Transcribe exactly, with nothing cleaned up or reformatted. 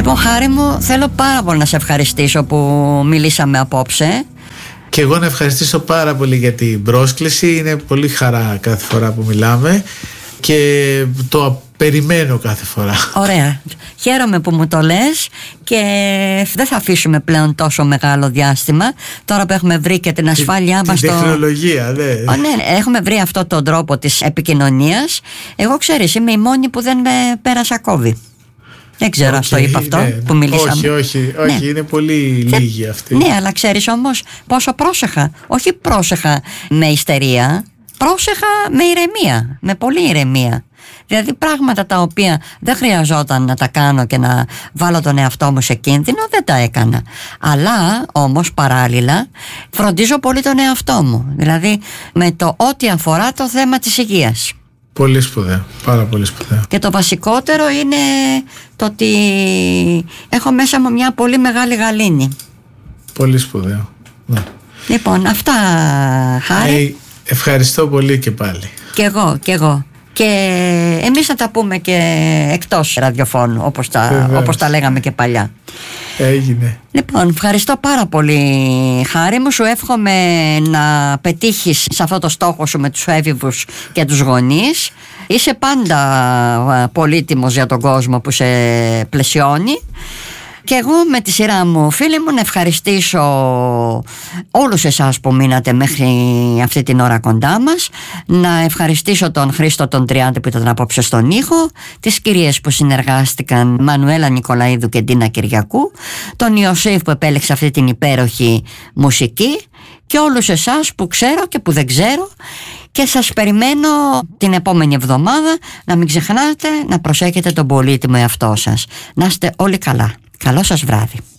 Λοιπόν, Χάρη μου, θέλω πάρα πολύ να σε ευχαριστήσω που μιλήσαμε απόψε. Και εγώ να ευχαριστήσω πάρα πολύ για την πρόσκληση. Είναι πολύ χαρά κάθε φορά που μιλάμε και το περιμένω κάθε φορά. Ωραία. Χαίρομαι που μου το λες και δεν θα αφήσουμε πλέον τόσο μεγάλο διάστημα. Τώρα που έχουμε βρει και την ασφάλειά μας. Την το... τεχνολογία, ναι. Oh, ναι. Έχουμε βρει αυτόν τον τρόπο της επικοινωνίας. Εγώ ξέρεις, είμαι η μόνη που δεν πέρασα κόβι. Δεν ξέρω, okay, το είπα αυτό ναι, που μιλήσαμε. Όχι, όχι, όχι, ναι. Είναι πολύ λίγοι αυτοί. Ναι, αλλά ξέρεις όμως πόσο πρόσεχα. Όχι πρόσεχα με ιστερία, πρόσεχα με ηρεμία, με πολύ ηρεμία. Δηλαδή πράγματα τα οποία δεν χρειαζόταν να τα κάνω και να βάλω τον εαυτό μου σε κίνδυνο, δεν τα έκανα. Αλλά όμως παράλληλα φροντίζω πολύ τον εαυτό μου. Δηλαδή με το ό,τι αφορά το θέμα της υγείας. Πολύ σπουδαίο, πάρα πολύ σπουδαίο. Και το βασικότερο είναι το ότι έχω μέσα μου μια πολύ μεγάλη γαλήνη. Πολύ σπουδαίο, ναι. Λοιπόν, αυτά, Χάρη. Hey, ευχαριστώ πολύ και πάλι. Κι εγώ, κι εγώ. Και εμείς θα τα πούμε και εκτός ραδιοφώνου, όπως τα, όπως τα λέγαμε και παλιά. Έγινε. Λοιπόν, ευχαριστώ πάρα πολύ, Χάρη μου. Σου εύχομαι να πετύχεις σε αυτό το στόχο σου με τους έφηβους και τους γονείς. Είσαι πάντα πολύτιμος για τον κόσμο που σε πλαισιώνει. Και εγώ με τη σειρά μου, φίλοι μου, να ευχαριστήσω όλους εσάς που μείνατε μέχρι αυτή την ώρα κοντά μας. Να ευχαριστήσω τον Χρήστο τον Τριάντη που ήταν απόψε στον ήχο, τις κυρίες που συνεργάστηκαν, Μανουέλα Νικολαίδου και Ντίνα Κυριακού, τον Ιωσήφ που επέλεξε αυτή την υπέροχη μουσική και όλους εσάς που ξέρω και που δεν ξέρω. Και σας περιμένω την επόμενη εβδομάδα. Να μην ξεχνάτε να προσέχετε τον πολύτιμο εαυτό σας. Να είστε όλοι καλά. Καλό σας βράδυ.